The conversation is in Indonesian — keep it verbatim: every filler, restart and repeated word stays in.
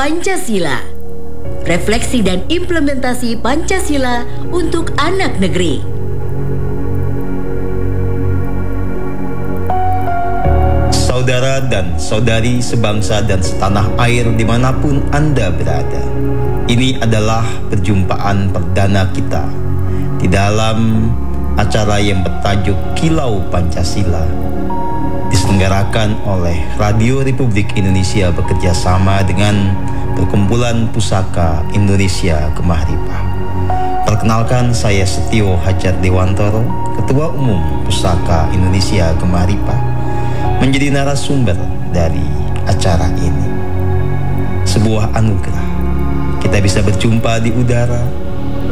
Pancasila. Refleksi dan implementasi Pancasila untuk anak negeri. Saudara dan saudari sebangsa dan setanah air dimanapun Anda berada, ini adalah perjumpaan perdana kita di dalam acara yang bertajuk Kilau Pancasila, diselenggarakan oleh Radio Republik Indonesia bekerja sama dengan Perkumpulan Pusaka Indonesia Gemah Ripah. Perkenalkan, saya Setio Hajar Dewantoro, Ketua Umum Pusaka Indonesia Gemah Ripah, menjadi narasumber dari acara ini. Sebuah anugerah kita bisa berjumpa di udara